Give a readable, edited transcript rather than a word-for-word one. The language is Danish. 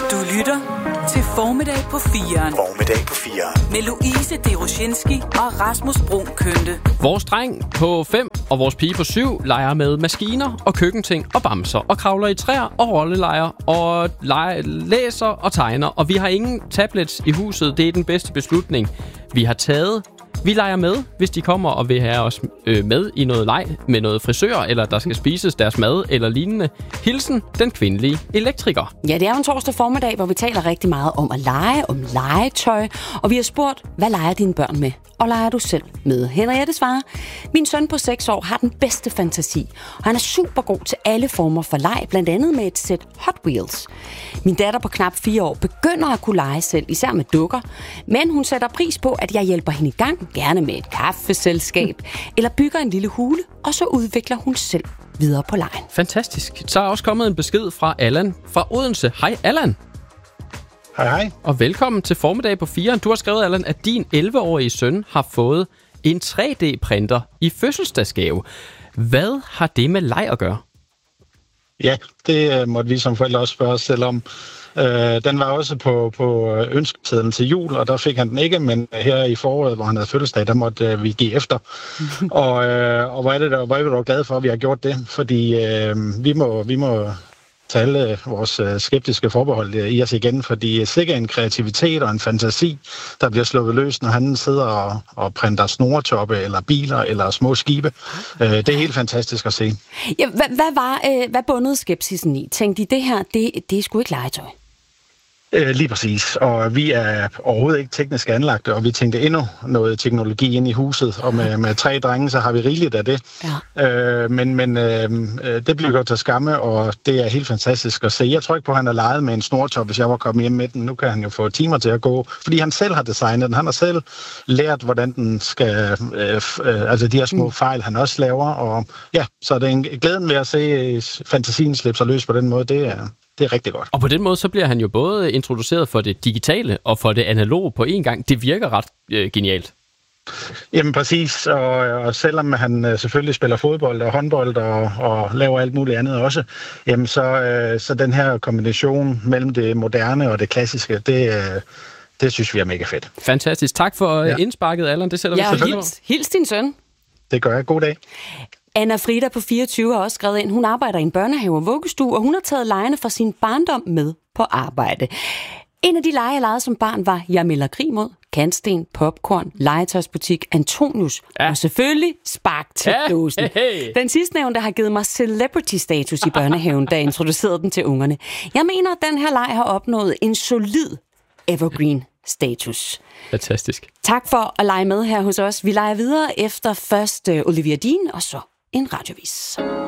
Du lytter til Formiddag på 4'eren. Formiddag på 4'eren. Med Louise Deroshinski og Rasmus Bruun Kønte. Vores dreng på 5 og vores pige på 7 leger med maskiner og køkkenting og bamser og kravler i træer og rollelejer og læser og tegner. Og vi har ingen tablets i huset. Det er den bedste beslutning, vi har taget. Vi leger med, hvis de kommer og vil have os med i noget leg med noget frisør, eller der skal spises deres mad eller lignende. Hilsen, den kvindelige elektriker. Ja, det er jo en torsdag formiddag, hvor vi taler rigtig meget om at lege, om legetøj. Og vi har spurgt, hvad leger dine børn med? Og leger du selv med? Henriette svarer, min søn på 6 år har den bedste fantasi. Og han er super god til alle former for leg, blandt andet med et sæt Hot Wheels. Min datter på knap 4 år begynder at kunne lege selv, især med dukker. Men hun sætter pris på, at jeg hjælper hende i gang, gerne med et kaffeselskab, eller bygger en lille hule, og så udvikler hun selv videre på legen. Fantastisk. Så er også kommet en besked fra Allan fra Odense. Hej Allan. Hej. Og velkommen til Formiddag på 4'eren. Du har skrevet, Allan, at din 11-årige søn har fået en 3D-printer i fødselsdagsgave. Hvad har det med leg at gøre? Ja, det måtte vi som forældre også spørge os selv om. Den var også på ønskesedlen til jul, og der fik han den ikke, men her i foråret, hvor han havde fødselsdag, der måtte vi give efter. Og hvor er vi dog glade for, at vi har gjort det, fordi vi må tage alle vores skeptiske forbehold i os igen, fordi sikkert en kreativitet og en fantasi, der bliver sluppet løs, når han sidder og printer snoretoppe eller biler eller små skibe. Det er helt fantastisk at se. Ja, hvad bundede skepsisen i? Tænkte I, det her, det er sgu ikke legetøj? Lige præcis, og vi er overhovedet ikke teknisk anlagte, og vi tænkte endnu noget teknologi ind i huset, og med 3 drenge, så har vi rigeligt af det. Ja. Men det bliver godt til skamme, og det er helt fantastisk at se. Jeg tror ikke på, at han har leget med en snortop, hvis jeg var kommet hjem med den. Nu kan han jo få timer til at gå, fordi han selv har designet den. Han har selv lært, hvordan den skal, altså de her små fejl, han også laver, og ja, så det er en glæden ved at se fantasien slippe sig løs på den måde, det er rigtig godt. Og på den måde, så bliver han jo både introduceret for det digitale og for det analoge på én gang. Det virker ret genialt. Jamen præcis, og selvom han selvfølgelig spiller fodbold og håndbold og laver alt muligt andet også, jamen så den her kombination mellem det moderne og det klassiske, det synes vi er mega fedt. Fantastisk. Tak for indsparket, Allan. Det sætter vi selvfølgelig på. Hils din søn. Det gør jeg. God dag. Anna Frida på 24 har også skrevet ind. Hun arbejder i en børnehave og vuggestue, og hun har taget legene fra sin barndom med på arbejde. En af de lege, jeg legede som barn, var Jeg melder krig mod, kantsten, popcorn, legetøjsbutik, Antonius og selvfølgelig spark til dåsen. Den sidstnævnte har givet mig celebrity-status i børnehaven, da jeg introducerede den til ungerne. Jeg mener, at den her leg har opnået en solid evergreen-status. Fantastisk. Tak for at lege med her hos os. Vi leger videre efter først Olivia Dean, og så en radiovis.